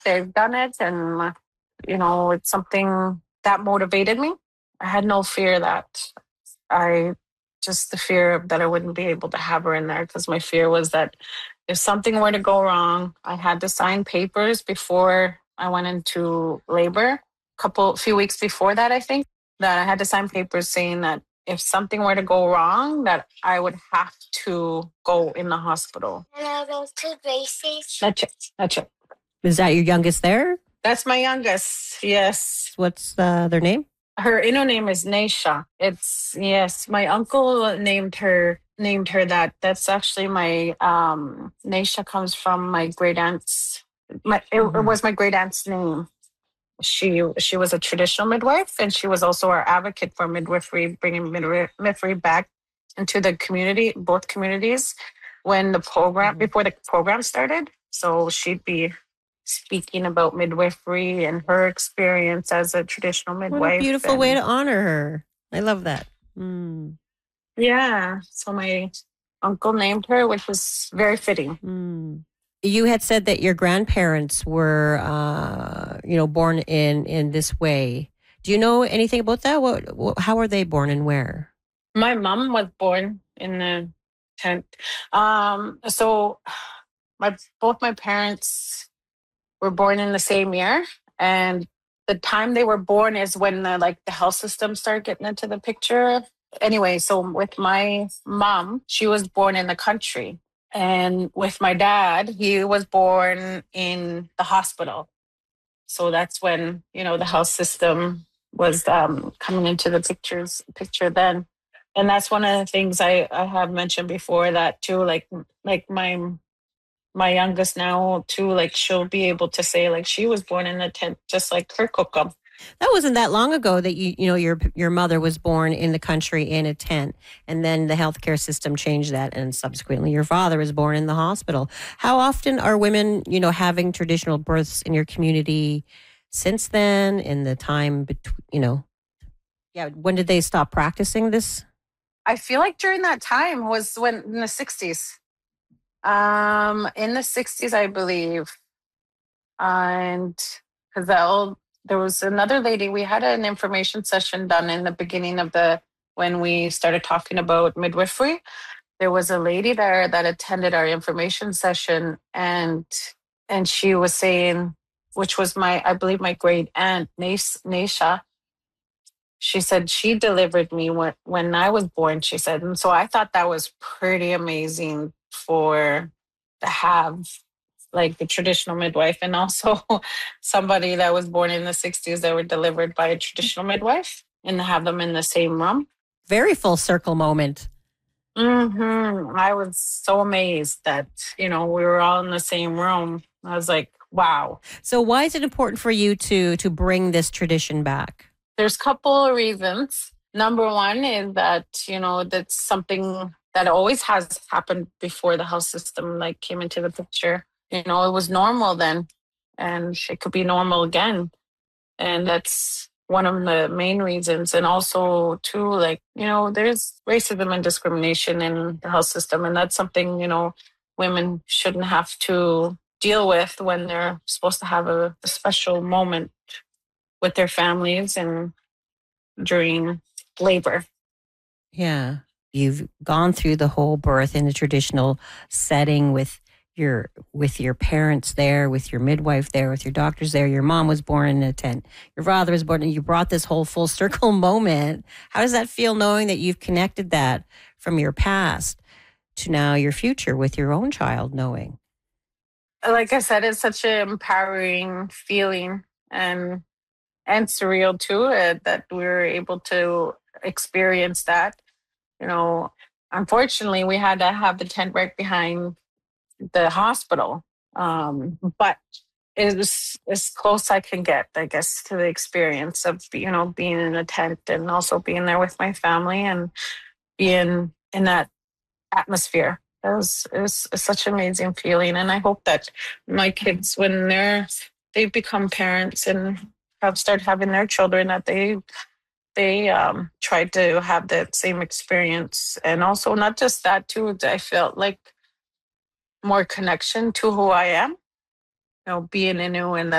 they've done it, and it's something that motivated me. I had no fear that I just the fear that I wouldn't be able to have her in there, because my fear was that if something were to go wrong, I had to sign papers before I went into labor. Few weeks before that, I think, that I had to sign papers saying that if something were to go wrong, that I would have to go in the hospital. And I'll go to base station. That's it. That's it. Is that your youngest there? That's my youngest. Yes. What's their name? Her Inno name is Naisha. Yes, my uncle named her that. That's actually my Naisha comes from my great aunt's. It was my great aunt's name. She was a traditional midwife, and she was also our advocate for midwifery, bringing midwifery back into the community, both communities, when the program before the program started. So she'd be speaking about midwifery and her experience as a traditional midwife. What a beautiful way to honor her. I love that. Mm. Yeah. So my uncle named her, which was very fitting. Mm. You had said that your grandparents were, born in this way. Do you know anything about that? How were they born and where? My mom was born in the tent. So both my parents were born in the same year, and the time they were born is when the health system started getting into the picture. Anyway, so with my mom, she was born in the country, and with my dad, he was born in the hospital. So that's when the health system was coming into the picture then. And that's one of the things I have mentioned before, that too, like my youngest now too, she'll be able to say she was born in a tent, just like her kokum. That wasn't that long ago that your mother was born in the country in a tent, and then the healthcare system changed that, and subsequently your father was born in the hospital. How often are women, having traditional births in your community since then? In the time between, when did they stop practicing this? I feel like during that time was when in the 60s. In the 60s, I believe. And because there was another lady, we had an information session done in the beginning of when we started talking about midwifery. There was a lady there that attended our information session, and she was saying, which was I believe my great aunt, Naisha. She said she delivered me when I was born, she said. And so I thought that was pretty amazing to have the traditional midwife, and also somebody that was born in the 60s that were delivered by a traditional midwife, and to have them in the same room. Very full circle moment. I was so amazed that, we were all in the same room. I was like, wow. So why is it important for you to bring this tradition back? There's a couple of reasons. Number one is that, that's something that always has happened before the health system came into the picture. It was normal then, and it could be normal again. And that's one of the main reasons. And also too, there's racism and discrimination in the health system. And that's something, women shouldn't have to deal with when they're supposed to have a special moment with their families and during labor. Yeah. You've gone through the whole birth in a traditional setting with your parents there, with your midwife there, with your doctors there. Your mom was born in a tent. Your father was born, and you brought this whole full circle moment. How does that feel, knowing that you've connected that from your past to now your future with your own child, knowing? Like I said, it's such an empowering feeling, and surreal too, that we were able to experience that. Unfortunately, we had to have the tent right behind the hospital, but it was as close I can get, I guess, to the experience of being in a tent, and also being there with my family and being in that atmosphere. It was such an amazing feeling, and I hope that my kids, when they become parents and start having their children, that they try to have that same experience. And also, not just that too, I felt like more connection to who I am, being Innu, and that